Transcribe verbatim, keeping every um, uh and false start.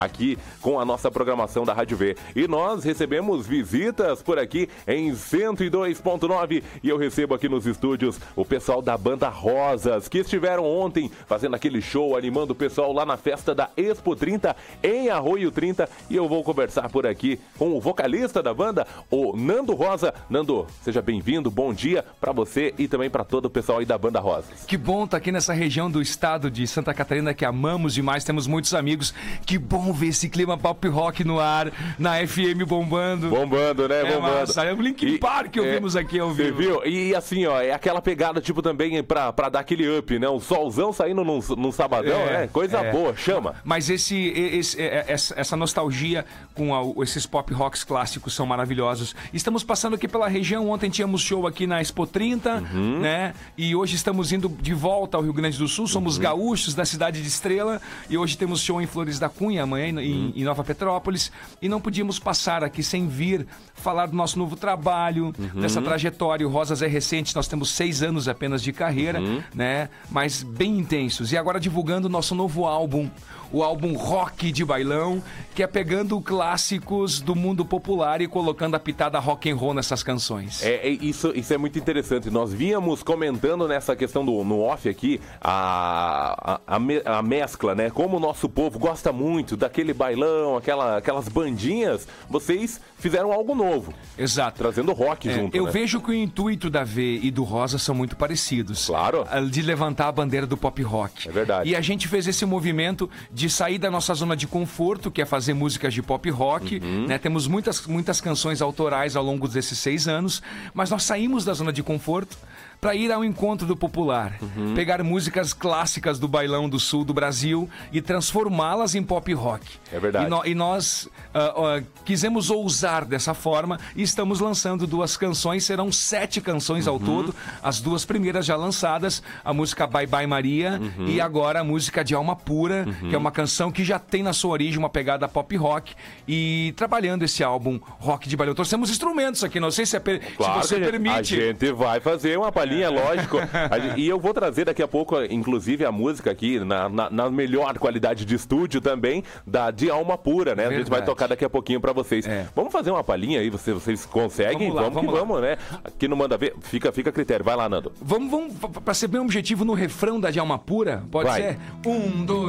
aqui com a nossa programação da Rádio V. E nós recebemos visitas por aqui em cento e dois ponto nove e eu recebo aqui nos estúdios o pessoal da Banda Rosas, que estiveram ontem fazendo aquele show, animando o pessoal lá na festa da Expo trinta em Arroio trinta, e eu vou conversar por aqui com o vocalista da banda, o Nando Rosa. Nando, seja bem-vindo, bom dia pra você e também pra todo o pessoal aí da Banda Rosas. Que bom estar aqui nessa região do estado de Santa Catarina que amamos demais, temos muitos amigos. Que bom ver esse clima pop rock no ar, na F M bombando. Bombando, né? É, bombando. Massa. É o Linkin Park que ouvimos é, aqui ao vivo. Você viu? E assim, ó, é aquela pegada, tipo, também pra, pra dar aquele up, né? Um solzão saindo num, num sabadão, é, né? Coisa é. boa, chama. Mas esse, esse, essa nostalgia com a, esses pop rocks clássicos são maravilhosos. Estamos passando aqui pela região, ontem tínhamos show aqui na Expo trinta, uhum. né? E hoje estamos indo de volta ao Rio Grande do Sul, somos uhum. gaúchos da cidade de Estrela, e hoje temos show em Flores da Cunha, amanhã em, uhum. em Nova Petrópolis, e não podíamos passar aqui sem vir falar do nosso novo trabalho, uhum. dessa trajetória. O Rosas é recente, nós temos seis anos apenas de carreira, uhum. né? Mas bem intensos. E agora divulgando o nosso novo álbum, o álbum Rock de Bailão, que é pegando clássicos do mundo popular e colocando a pitada rock and roll nessas canções. É, é isso, isso é muito interessante. Nós víamos comentando nessa questão do no off aqui a, a, a, me, a mescla, né? Como o nosso povo gosta muito daquele bailão, aquela, aquelas bandinhas. Vocês fizeram algo novo. Exato. Trazendo rock é, junto, Eu né? vejo que o intuito da V e do Rosa são muito parecidos. Claro. De levantar a bandeira do pop rock. É verdade. E a gente fez esse movimento de sair da nossa zona de conforto, que é fazer músicas de pop rock, uhum. né? Temos muitas, muitas canções autorais ao longo desses seis anos, mas nós saímos da zona de conforto para ir ao encontro do popular, uhum. pegar músicas clássicas do bailão do sul do Brasil e transformá-las em pop rock. É verdade. E, no, e nós uh, uh, quisemos ousar dessa forma e estamos lançando duas canções, serão sete canções uhum. ao todo, as duas primeiras já lançadas, a música Bye Bye Maria uhum. e agora a música de Alma Pura, uhum. que é uma canção que já tem na sua origem uma pegada pop rock, e trabalhando esse álbum Rock de Bailão. Trouxemos instrumentos aqui, não sei se, é per... claro se você a gente, permite. A gente vai fazer uma palhinha. É lógico. E eu vou trazer daqui a pouco, inclusive, a música aqui na, na, na melhor qualidade de estúdio também, da de Alma Pura, né? Verdade. A gente vai tocar daqui a pouquinho pra vocês. É. Vamos fazer uma palhinha aí, vocês, vocês conseguem? Vamos lá, vamos, vamos, que vamos, né? Aqui não manda ver, fica, fica a critério. Vai lá, Nando. Vamos, vamos pra ser bem objetivo no refrão da de Alma Pura, pode vai. ser? Um, dois...